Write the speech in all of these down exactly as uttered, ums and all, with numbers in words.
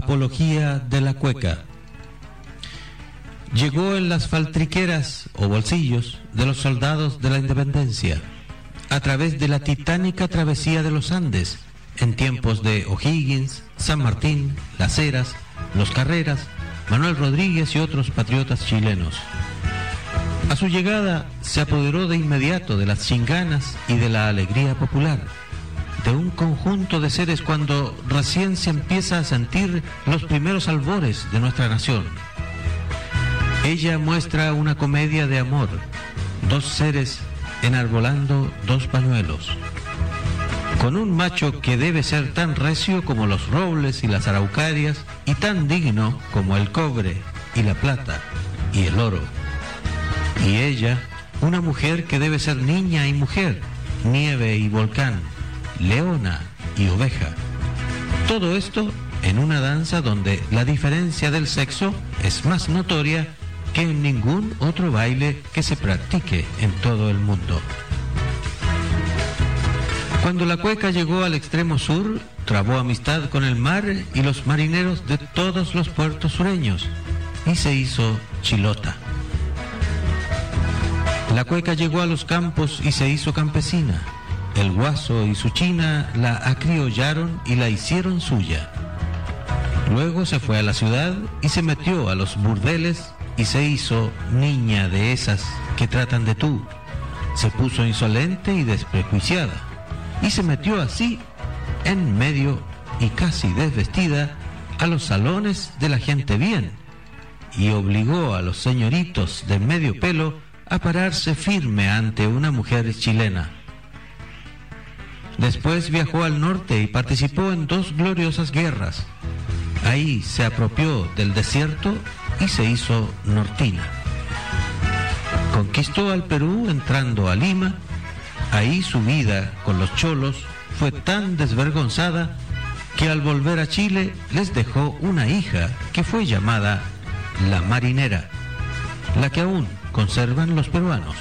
Apología de la cueca. Llegó en las faltriqueras o bolsillos de los soldados de la independencia, a través de la titánica travesía de los Andes, en tiempos de O'Higgins, San Martín, Las Heras, Los Carreras, Manuel Rodríguez y otros patriotas chilenos. A su llegada se apoderó de inmediato de las chinganas y de la alegría popular, de un conjunto de seres cuando recién se empieza a sentir los primeros albores de nuestra nación. Ella muestra una comedia de amor, dos seres enarbolando dos pañuelos, con un macho que debe ser tan recio como los robles y las araucarias y tan digno como el cobre y la plata y el oro. Y ella, una mujer que debe ser niña y mujer, nieve y volcán, leona y oveja. Todo esto en una danza donde la diferencia del sexo es más notoria que en ningún otro baile que se practique en todo el mundo. Cuando la cueca llegó al extremo sur, trabó amistad con el mar y los marineros de todos los puertos sureños y se hizo chilota. La cueca llegó a los campos y se hizo campesina. El guaso y su china la acriollaron y la hicieron suya. Luego se fue a la ciudad y se metió a los burdeles y se hizo niña de esas que tratan de tú. Se puso insolente y desprejuiciada y se metió así en medio y casi desvestida a los salones de la gente bien y obligó a los señoritos de medio pelo a pararse firme ante una mujer chilena. Después viajó al norte y participó en dos gloriosas guerras. Ahí se apropió del desierto y se hizo nortina. Conquistó al Perú entrando a Lima. Ahí su vida con los cholos fue tan desvergonzada que al volver a Chile les dejó una hija que fue llamada la Marinera, la que aún conservan los peruanos.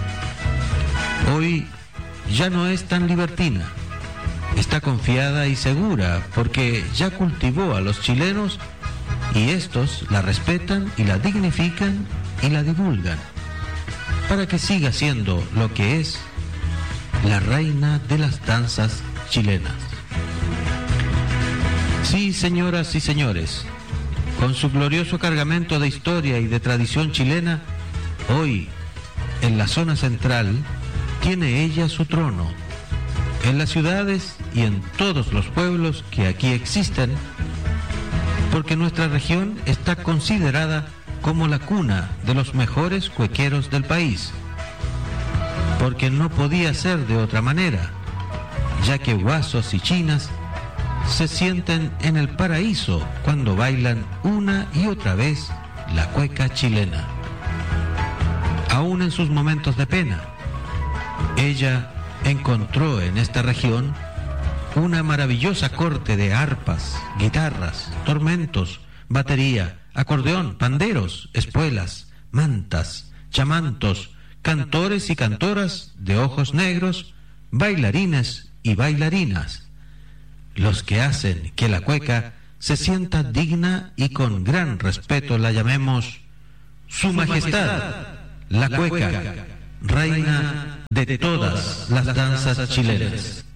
Hoy ya no es tan libertina, está confiada y segura porque ya cultivó a los chilenos y estos la respetan y la dignifican y la divulgan para que siga siendo lo que es, la reina de las danzas chilenas. Sí, señoras y señores, con su glorioso cargamento de historia y de tradición chilena, hoy, en la zona central, tiene ella su trono. En las ciudades y en todos los pueblos que aquí existen, porque nuestra región está considerada como la cuna de los mejores cuequeros del país, porque no podía ser de otra manera, ya que guasos y chinas se sienten en el paraíso cuando bailan una y otra vez la cueca chilena. Aún en sus momentos de pena, ella encontró en esta región una maravillosa corte de arpas, guitarras, tormentos, batería, acordeón, panderos, espuelas, mantas, chamantos, cantores y cantoras de ojos negros, bailarines y bailarinas, los que hacen que la cueca se sienta digna y con gran respeto la llamemos Su Majestad, la cueca, reina de todas las danzas chilenas.